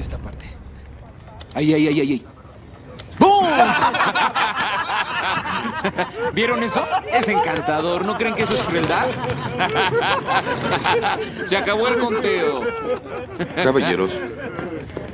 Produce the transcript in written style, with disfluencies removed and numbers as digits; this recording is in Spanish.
esta parte. Ahí, ahí, ahí, ahí, ahí. ¡Bum! ¿Vieron eso? Es encantador. ¿No creen que eso es crueldad? Se acabó el conteo. Caballeros,